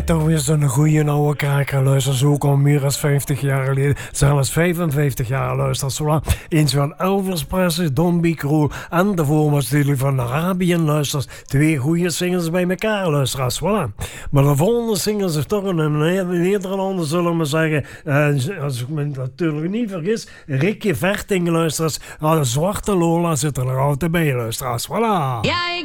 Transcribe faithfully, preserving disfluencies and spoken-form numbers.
En toch weer zo'n goeie oude kraker luisteren. Zo kwam meer dan vijftig jaar geleden. Zelfs vijfenvijftig jaar luisteren. Eens van Elvis Presley, Don B. Krul. En daarvoor was natuurlijk van Arabian luisters. Twee goede singers bij elkaar luisteraars. Voilà. Maar de volgende singers is toch een Nederlander, zullen we zeggen. Uh, als ik me natuurlijk niet vergis. Ricky Verting luisteraars. Ah, de zwarte Lola zit er nog altijd bij luisteraars. Voilà. Ja,